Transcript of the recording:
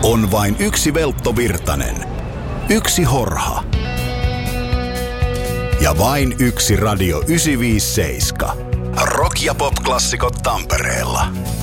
On vain yksi Veltto Virtanen, yksi Horha ja vain yksi Radio 957. Rock- ja pop-klassikot Tampereella.